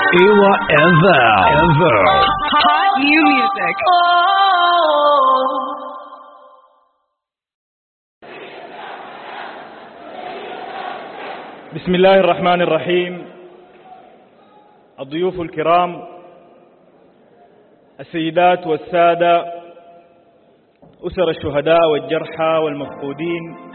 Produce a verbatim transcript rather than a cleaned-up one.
Ewa ever, ever. Hot new music. بسم الله الرحمن الرحيم. الضيوف الكرام، السيدات والسادة، أسر الشهداء والجرحى والمفقودين،